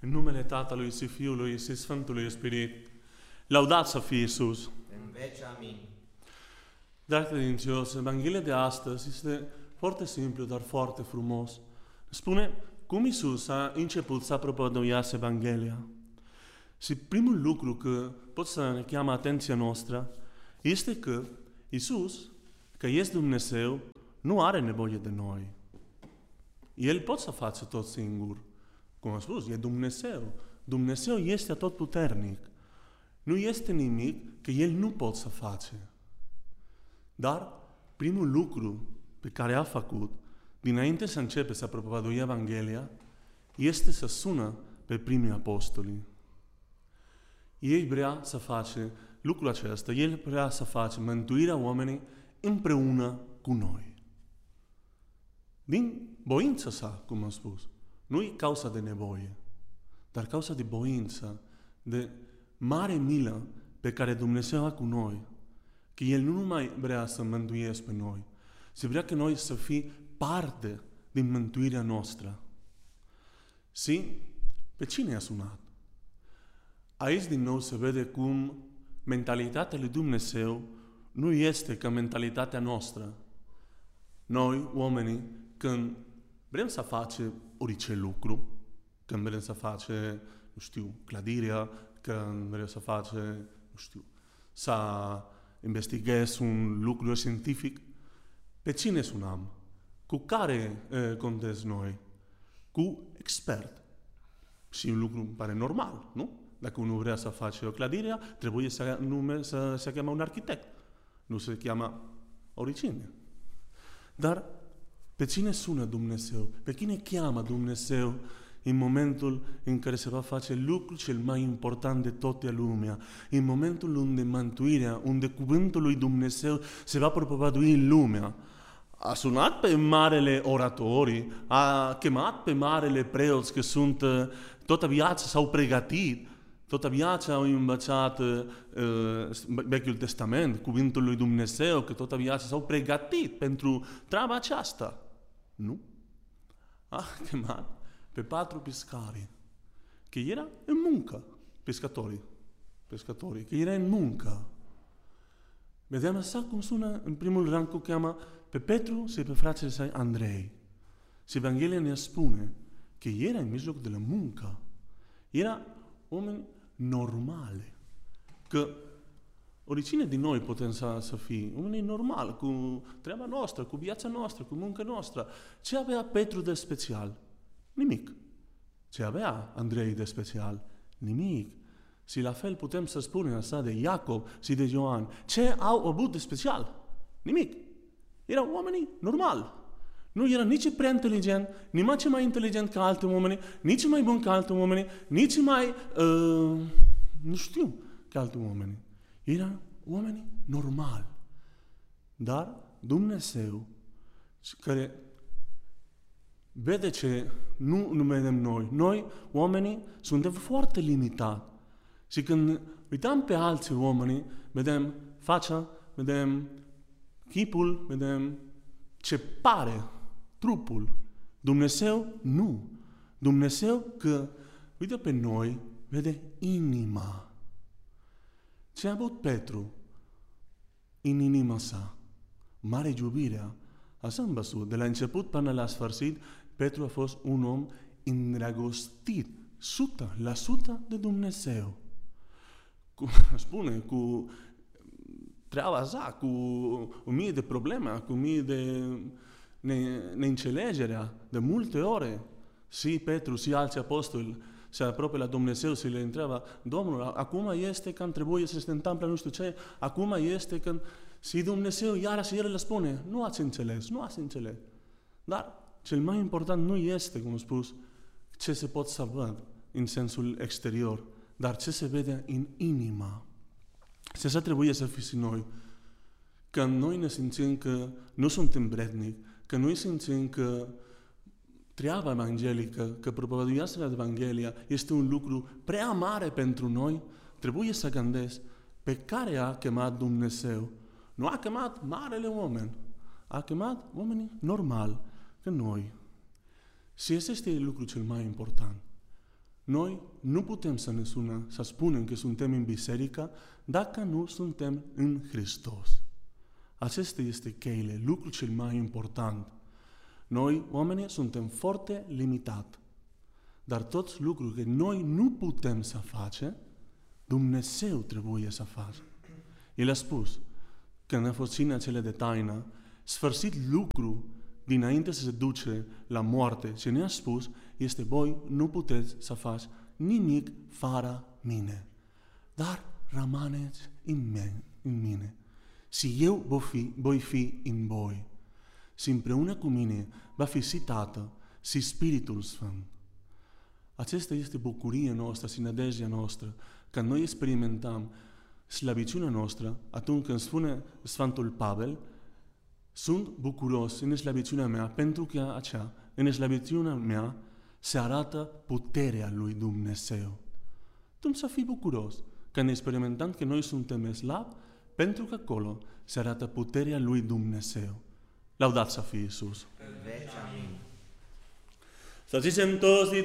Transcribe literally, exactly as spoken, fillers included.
În numele Tatălui și Fiului și Sfântului Spirit. Lăudat să fie Iisus. În veci, amin. Dragi credincioși, Evanghelia de astăzi este foarte simplu, dar foarte frumos. Spune cum Iisus a început să propovăduiască Evanghelia. Și primul lucru că pot să ne cheamă atenția noastră este că Iisus, că este Dumnezeu, nu are nevoie de noi. El poate să facă tot singur. Cum am spus, e Dumnezeu. Dumnezeu este atotputernic. Nu este nimic că El nu poate să face. Dar primul lucru pe care a făcut, dinainte să începe să propovăduie Evanghelia, este să sună pe primii apostoli. Ei vrea să face lucrul acesta, El vrea să face mântuirea oamenii împreună cu noi. Din voința sa, cum am spus. Nu e cauza de nevoie, dar cauza de voință, de mare milă pe care Dumnezeu a cu noi. Că El nu numai vrea să mântuiesc pe noi, ci vrea că noi să fim parte din mântuirea noastră. Și pe cine a sunat? Aici din nou se vede cum mentalitatea lui Dumnezeu nu este ca mentalitatea noastră. Noi, oamenii, când vrem să facem orice lucru, când vrem să facem, nu știu, clădirea, când vrem să facem, nu știu, să investighez un lucru științific, pe cine sunam? Cu care eh, contez noi? Cu expert. Și un lucru pare normal, nu? Dacă unul vrea să face o clădire, trebuie să, nume, să se cheamă un arhitect. Nu se cheamă oricine. Dar pe cine sună Dumnezeu? Pe cine cheamă Dumnezeu în momentul în care se va face lucrul cel mai important de toată lumea? În momentul unde mântuirea, unde cuvântul lui Dumnezeu se va propovădui în lumea. A sunat pe marele oratorii, a chemat pe marele preoți că sunt toată viața s-au pregătit, toată viața au învățat uh, Vechiul Testament, cuvântul lui Dumnezeu, că toată viața s-au pregătit pentru treaba aceasta. Nu. A chemat pe patru pescari, că era în muncă, pescatorii, pescatorii, că era în muncă. Vedem așa cum sună, în primul rând, cum cheamă pe Petru și pe fratele săi Andrei. Și Evanghelia ne spune că era în mijloc de la muncă. Era oameni normale. Că oricine din noi putem să, să fie oamenii normal, cu treaba noastră, cu viața noastră, cu munca noastră. Ce avea Petru de special? Nimic. Ce avea Andrei de special? Nimic. Și la fel putem să spunem așa de Iacob și de Ioan. Ce au avut de special? Nimic. Erau oamenii normal. Nu era nici prea inteligent, nici mai inteligent ca alte oameni, nici mai bun ca alte oameni, nici mai, uh, nu știu, ca alte oameni. Erau oameni normali. Dar Dumnezeu, care vede ce nu, nu vedem noi. Noi, oamenii, suntem foarte limitați. Și când uităm pe alții oameni, vedem fața, vedem chipul, vedem ce pare trupul. Dumnezeu, nu. Dumnezeu că uite pe noi, vede inima. Ce a avut Petru în inima sa? Mare iubirea. Așa am văzut. De la început până la sfârșit, Petru a fost un om îndrăgostit, o sută la sută de Dumnezeu. Cu, spune, cu treaba așa, cu o mie de probleme, cu o mie de ne, neînțelegerea, de multe ore. Și Petru și alți apostoli se apropie la Dumnezeu și le întreabă, Domnul, acum este când trebuie să se întâmple nu știu ce, acum este când... Și Dumnezeu iarăși El le spune, nu ați înțeles, nu ați înțeles. Dar cel mai important nu este, cum am spus, ce se pot să văd în sensul exterior, dar ce se vede în inima. Și așa trebuie să fie și noi. Când noi ne simțim că nu suntem vrednici, că noi simțim că treaba evanghelică, că propovăduirea de Evanghelia este un lucru prea mare pentru noi, trebuie să gândesc pe care a chemat Dumnezeu. Nu a chemat marele oameni, a chemat oamenii normali, că noi. Și ăsta este lucrul cel mai important. Noi nu putem să ne sună, să spunem că suntem în biserică dacă nu suntem în Hristos. Acesta este cheile, lucrul cel mai important. Noi, oamenii, suntem foarte limitați. Dar toți lucrurile care noi nu putem să facem, Dumnezeu trebuie să facă. El a spus, când a fost cina cele de taină, sfârșit lucru dinainte să se duce la moarte, ce ne-a spus este, voi nu puteți să faci nimic fără mine. Dar rămâneți în mine, în mine. Și eu voi fi, voi fi în voi. Și împreună cu mine va fi și Tatăl și Spiritul Sfânt. Aceasta este bucuria noastră și nădejdea noastră, că noi experimentăm slăbiciunea noastră atunci când spune Sfântul Pavel, sunt bucuros în slăbiciunea mea, pentru că aceea, în slăbiciunea mea, se arată puterea lui Dumnezeu. Tu să fii bucuros când experimentăm că noi suntem slabi, pentru că acolo se arată puterea lui Dumnezeu. Laudat să fie Iisus! Să zicem toți